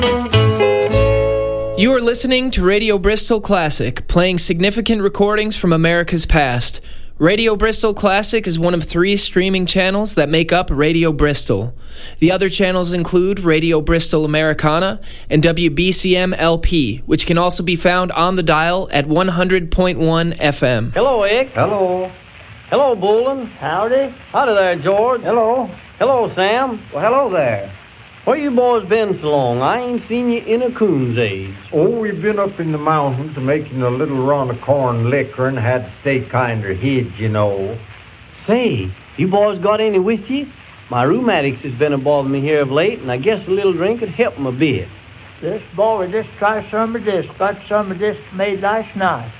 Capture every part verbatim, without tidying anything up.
You are listening to Radio Bristol Classic, playing significant recordings from America's past. Radio Bristol Classic is one of three streaming channels that make up Radio Bristol. The other channels include Radio Bristol Americana and W B C M L P, which can also be found on the dial at one hundred point one F M. Hello, Ick. Hello. Hello, Bolin. Howdy. Howdy there, George. Hello. Hello, Sam. Well, hello there. Where you boys been so long? I ain't seen you in a coon's age. Oh, we've been up in the mountains making a little run of corn liquor and had to stay kinder hid, you know. Say, you boys got any with you? My rheumatics has been a bothering me here of late, and I guess a little drink would help 'em a bit. This boy, just try some of this. Got some of this made last night.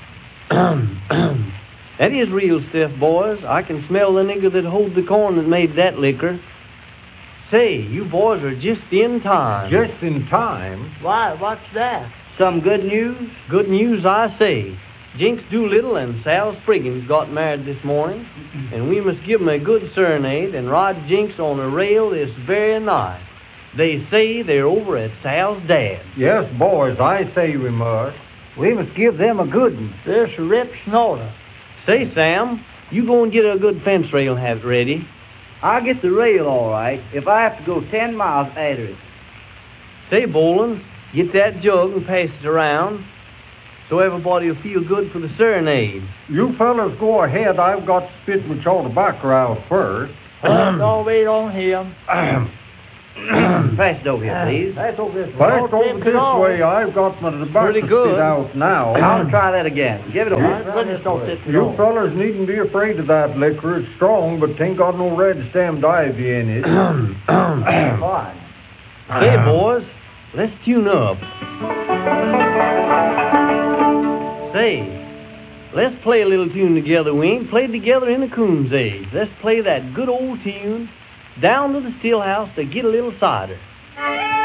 That is real stiff, boys. I can smell the nigger that holds the corn that made that liquor. Say, you boys are just in time. Just in time? Why, what's that? Some good news? Good news, I say. Jinx Doolittle and Sal Spriggins got married this morning, and we must give 'em a good serenade and ride Jinx on a rail this very night. They say they're over at Sal's dad. Yes, boys, I say we must. We must give them a good one. This Rip Snorter. Say, Sam, you go and get a good fence rail and have it ready. I'll get the rail all right if I have to go ten miles after it. Say, Bolin, get that jug and pass it around so everybody will feel good for the serenade. You fellas go ahead. I've got to spit my chaw tobacco out first. Don't wait on him. Pass it over here, please. Pass over this way. Pass over this way. I've got my tobacco Pretty good. spit out now. I'll try that again. Give it over. Goodness, don't sit You fellas needn't be afraid of that liquor. It's strong, but it ain't got no red-stemmed ivy in it. Fine. Say, boys, let's tune up. Say, let's play a little tune together. We ain't played together in the coon's age. Let's play that good old tune, Down to the Still House to Get a Little Cider.